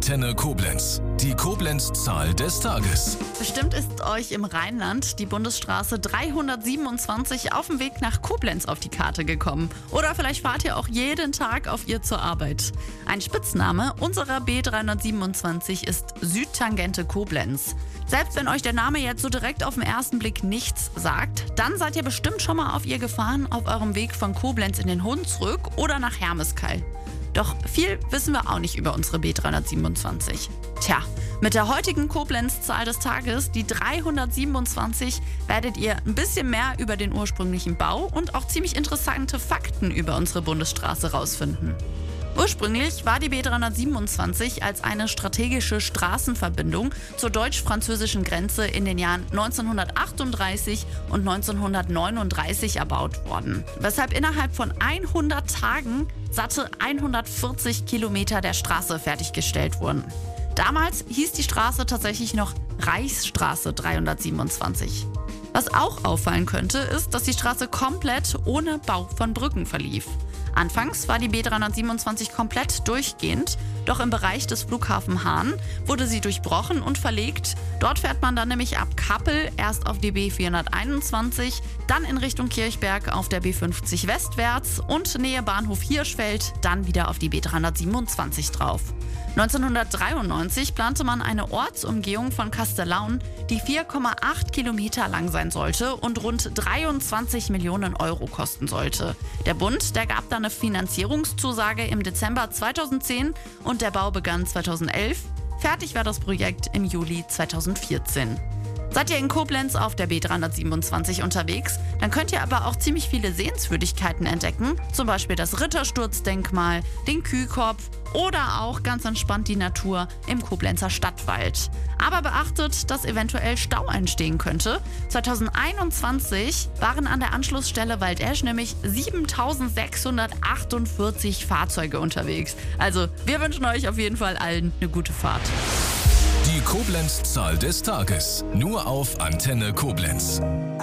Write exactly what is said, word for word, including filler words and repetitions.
Antenne Koblenz. Die Koblenz-Zahl des Tages. Bestimmt ist euch im Rheinland die Bundesstraße dreihundertsiebenundzwanzig auf dem Weg nach Koblenz auf die Karte gekommen. Oder vielleicht fahrt ihr auch jeden Tag auf ihr zur Arbeit. Ein Spitzname unserer B dreihundertsiebenundzwanzig ist Südtangente Koblenz. Selbst wenn euch der Name jetzt so direkt auf den ersten Blick nichts sagt, dann seid ihr bestimmt schon mal auf ihr gefahren auf eurem Weg von Koblenz in den Hunsrück oder nach Hermeskeil. Doch viel wissen wir auch nicht über unsere B dreihundertsiebenundzwanzig. Tja, mit der heutigen Koblenz-Zahl des Tages, die dreihundertsiebenundzwanzig, werdet ihr ein bisschen mehr über den ursprünglichen Bau und auch ziemlich interessante Fakten über unsere Bundesstraße rausfinden. Ursprünglich war die B dreihundertsiebenundzwanzig als eine strategische Straßenverbindung zur deutsch-französischen Grenze in den Jahren neunzehnhundertachtunddreißig und neunzehnhundertneununddreißig erbaut worden, weshalb innerhalb von hundert Tagen satte hundertvierzig Kilometer der Straße fertiggestellt wurden. Damals hieß die Straße tatsächlich noch Reichsstraße dreihundertsiebenundzwanzig. Was auch auffallen könnte, ist, dass die Straße komplett ohne Bau von Brücken verlief. Anfangs war die B dreihundertsiebenundzwanzig komplett durchgehend, doch im Bereich des Flughafen Hahn wurde sie durchbrochen und verlegt. Dort fährt man dann nämlich ab Kappel erst auf die B vierhunderteinundzwanzig, dann in Richtung Kirchberg auf der B fünfzig westwärts und Nähe Bahnhof Hirschfeld dann wieder auf die B dreihundertsiebenundzwanzig drauf. neunzehnhundertdreiundneunzig plante man eine Ortsumgehung von Kastellaun, die vier Komma acht Kilometer lang sein sollte und rund dreiundzwanzig Millionen Euro kosten sollte. Der Bund, der gab dann eine Finanzierungszusage im Dezember zweitausendzehn und der Bau begann zweitausendelf. Fertig war das Projekt im Juli zweitausendvierzehn. Seid ihr in Koblenz auf der B dreihundertsiebenundzwanzig unterwegs, dann könnt ihr aber auch ziemlich viele Sehenswürdigkeiten entdecken, zum Beispiel das Rittersturz-Denkmal, den Kühkopf oder auch ganz entspannt die Natur im Koblenzer Stadtwald. Aber beachtet, dass eventuell Stau entstehen könnte. zweitausendeinundzwanzig waren an der Anschlussstelle Waldesch nämlich siebentausendsechshundertachtundvierzig Fahrzeuge unterwegs. Also wir wünschen euch auf jeden Fall allen eine gute Fahrt. Die Koblenz-Zahl des Tages. Nur auf Antenne Koblenz.